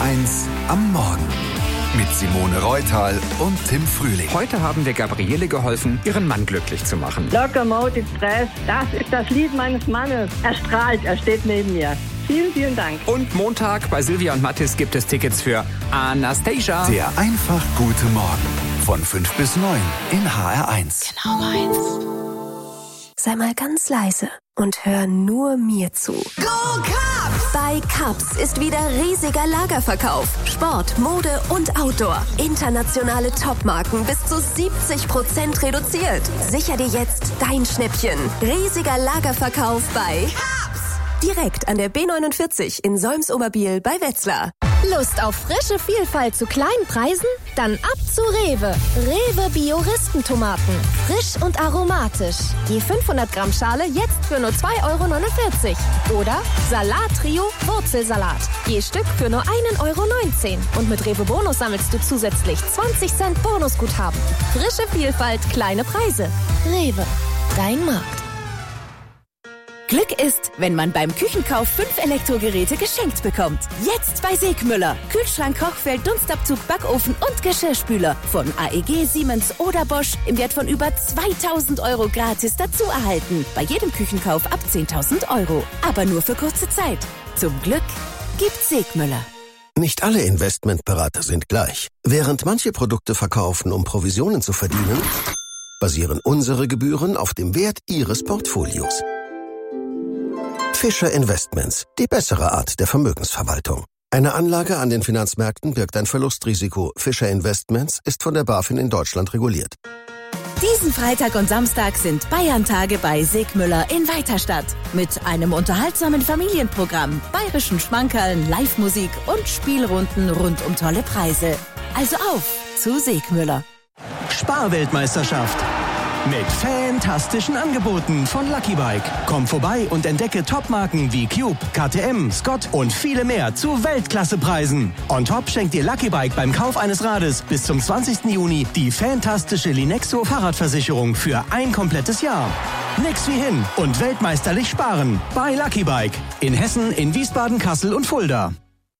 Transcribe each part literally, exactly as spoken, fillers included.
eins am Morgen mit Simone Reutal und Tim Frühling. Heute haben wir Gabriele geholfen, ihren Mann glücklich zu machen. Locomotive Stress, das ist das Lied meines Mannes. Er strahlt, er steht neben mir. Vielen, vielen Dank. Und Montag bei Silvia und Mathis gibt es Tickets für Anastasia. Der einfach gute Morgen von fünf bis neun in H R eins. Genau meins. Sei mal ganz leise und hör nur mir zu. Go Cubs! Bei Cubs ist wieder riesiger Lagerverkauf. Sport, Mode und Outdoor. Internationale Topmarken bis zu siebzig Prozent reduziert. Sicher dir jetzt dein Schnäppchen. Riesiger Lagerverkauf bei Cubs! Direkt an der B neunundvierzig in Solms-Oberbiel bei Wetzlar. Lust auf frische Vielfalt zu kleinen Preisen? Dann ab zu Rewe. Rewe Bio-Ristentomaten. Frisch und aromatisch. Je fünfhundert Gramm Schale jetzt für nur zwei Euro neunundvierzig. Oder Salat-Trio Wurzelsalat. Je Stück für nur ein Euro neunzehn. Und mit Rewe Bonus sammelst du zusätzlich zwanzig Cent Bonusguthaben. Frische Vielfalt, kleine Preise. Rewe, dein Markt. Glück ist, wenn man beim Küchenkauf fünf Elektrogeräte geschenkt bekommt. Jetzt bei Segmüller. Kühlschrank, Kochfeld, Dunstabzug, Backofen und Geschirrspüler. Von A E G, Siemens oder Bosch im Wert von über zweitausend Euro gratis dazu erhalten. Bei jedem Küchenkauf ab zehntausend Euro. Aber nur für kurze Zeit. Zum Glück gibt's Segmüller. Nicht alle Investmentberater sind gleich. Während manche Produkte verkaufen, um Provisionen zu verdienen, basieren unsere Gebühren auf dem Wert Ihres Portfolios. Fischer Investments, die bessere Art der Vermögensverwaltung. Eine Anlage an den Finanzmärkten birgt ein Verlustrisiko. Fischer Investments ist von der BaFin in Deutschland reguliert. Diesen Freitag und Samstag sind Bayern-Tage bei Segmüller in Weiterstadt. Mit einem unterhaltsamen Familienprogramm, bayerischen Schmankerln, Live-Musik und Spielrunden rund um tolle Preise. Also auf zu Segmüller. Sparweltmeisterschaft. Mit fantastischen Angeboten von Lucky Bike. Komm vorbei und entdecke Topmarken wie Cube, K T M, Scott und viele mehr zu Weltklassepreisen. On top schenkt dir Lucky Bike beim Kauf eines Rades bis zum zwanzigsten Juni die fantastische Linexo Fahrradversicherung für ein komplettes Jahr. Nix wie hin und weltmeisterlich sparen bei Lucky Bike. In Hessen, in Wiesbaden, Kassel und Fulda.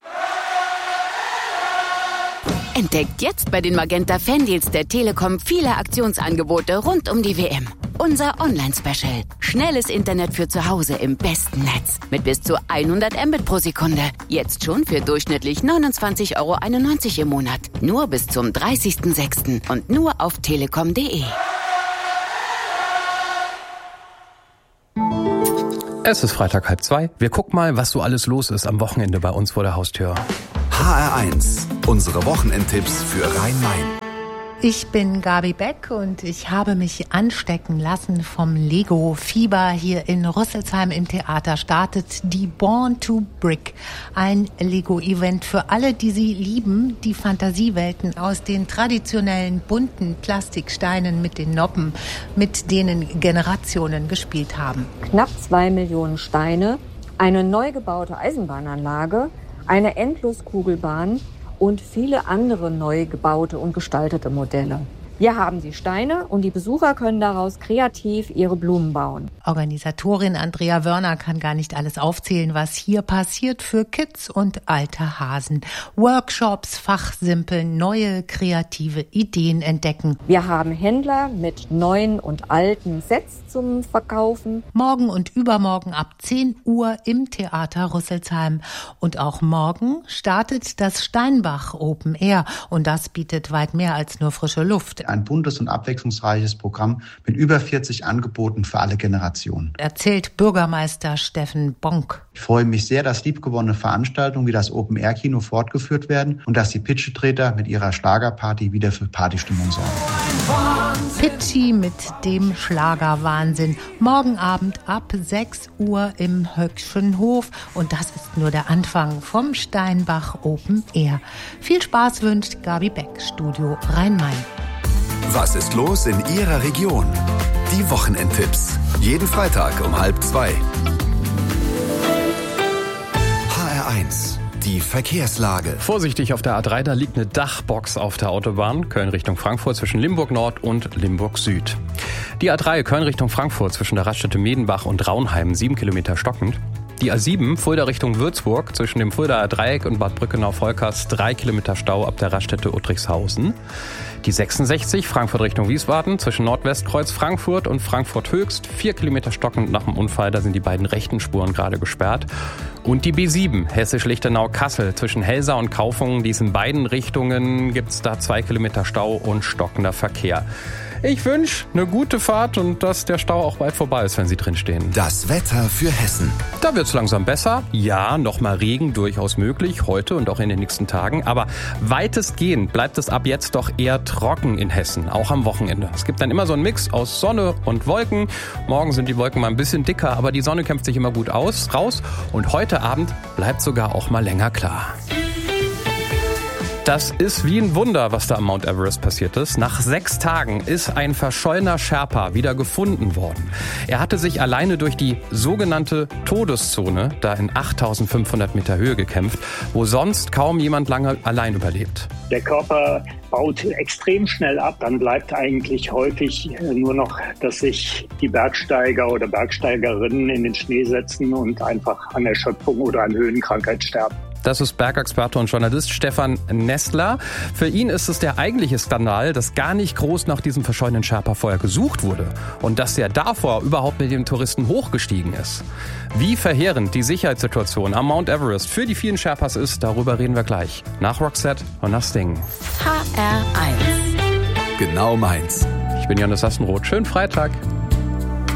Entdeckt jetzt bei den Magenta Fandeals der Telekom viele Aktionsangebote rund um die W M. Unser Online-Special. Schnelles Internet für zu Hause im besten Netz. Mit bis zu hundert Mbit pro Sekunde. Jetzt schon für durchschnittlich neunundzwanzig Euro einundneunzig im Monat. Nur bis zum dreißigsten sechsten und nur auf telekom punkt de. Es ist Freitag halb zwei. Wir gucken mal, was so alles los ist am Wochenende bei uns vor der Haustür. H R eins, unsere Wochenendtipps für Rhein-Main. Ich bin Gabi Beck und ich habe mich anstecken lassen vom Lego-Fieber. Hier in Rüsselsheim im Theater startet die Born to Brick. Ein Lego-Event für alle, die sie lieben, die Fantasiewelten aus den traditionellen bunten Plastiksteinen mit den Noppen, mit denen Generationen gespielt haben. Knapp zwei Millionen Steine, eine neu gebaute Eisenbahnanlage, eine Endloskugelbahn und viele andere neu gebaute und gestaltete Modelle. Wir haben die Steine und die Besucher können daraus kreativ ihre Blumen bauen. Organisatorin Andrea Wörner kann gar nicht alles aufzählen, was hier passiert für Kids und alte Hasen. Workshops, Fachsimpeln, neue kreative Ideen entdecken. Wir haben Händler mit neuen und alten Sets zum Verkaufen. Morgen und übermorgen ab zehn Uhr im Theater Rüsselsheim. Und auch morgen startet das Steinbach Open Air. Und das bietet weit mehr als nur frische Luft. Ein buntes und abwechslungsreiches Programm mit über vierzig Angeboten für alle Generationen. Erzählt Bürgermeister Steffen Bonk. Ich freue mich sehr, dass liebgewonnene Veranstaltungen wie das Open-Air-Kino fortgeführt werden und dass die Pitschetreter mit ihrer Schlagerparty wieder für Partystimmung sorgen. Pitchy mit dem Schlagerwahnsinn. Morgen Abend ab sechs Uhr im Höckschen Hof. Und das ist nur der Anfang vom Steinbach Open Air. Viel Spaß wünscht Gabi Beck, Studio Rhein-Main. Was ist los in Ihrer Region? Die Wochenendtipps. Jeden Freitag um halb zwei. H R eins. Die Verkehrslage. Vorsichtig auf der A drei, da liegt eine Dachbox auf der Autobahn. Köln Richtung Frankfurt zwischen Limburg Nord und Limburg Süd. Die A drei Köln Richtung Frankfurt zwischen der Raststätte Medenbach und Raunheim, sieben Kilometer stockend. Die A sieben, Fulda Richtung Würzburg, zwischen dem Fuldaer Dreieck und Bad Brückenau-Volkers, drei Kilometer Stau ab der Raststätte Uttrichshausen. Die sechsundsechzig, Frankfurt Richtung Wiesbaden, zwischen Nordwestkreuz Frankfurt und Frankfurt Höchst, vier Kilometer stockend nach dem Unfall, da sind die beiden rechten Spuren gerade gesperrt. Und die B sieben, Hessisch-Lichtenau-Kassel, zwischen Helsa und Kaufungen, diesen beiden Richtungen gibt's da zwei Kilometer Stau und stockender Verkehr. Ich wünsche eine gute Fahrt und dass der Stau auch bald vorbei ist, wenn Sie drinstehen. Das Wetter für Hessen. Da wird's langsam besser. Ja, nochmal Regen durchaus möglich, heute und auch in den nächsten Tagen. Aber weitestgehend bleibt es ab jetzt doch eher trocken in Hessen, auch am Wochenende. Es gibt dann immer so einen Mix aus Sonne und Wolken. Morgen sind die Wolken mal ein bisschen dicker, aber die Sonne kämpft sich immer gut aus, raus. Und heute Abend bleibt sogar auch mal länger klar. Das ist wie ein Wunder, was da am Mount Everest passiert ist. Nach sechs Tagen ist ein verschollener Sherpa wieder gefunden worden. Er hatte sich alleine durch die sogenannte Todeszone, da in achttausendfünfhundert Meter Höhe gekämpft, wo sonst kaum jemand lange allein überlebt. Der Körper baut extrem schnell ab. Dann bleibt eigentlich häufig nur noch, dass sich die Bergsteiger oder Bergsteigerinnen in den Schnee setzen und einfach an Erschöpfung oder an Höhenkrankheit sterben. Das ist Bergexperte und Journalist Stefan Nestler. Für ihn ist es der eigentliche Skandal, dass gar nicht groß nach diesem verschollenen Sherpa vorher gesucht wurde und dass er davor überhaupt mit dem Touristen hochgestiegen ist. Wie verheerend die Sicherheitssituation am Mount Everest für die vielen Sherpas ist, darüber reden wir gleich. Nach Roxette und nach Sting. H R eins. Genau meins. Ich bin Johannes Sassenroth. Schönen Freitag.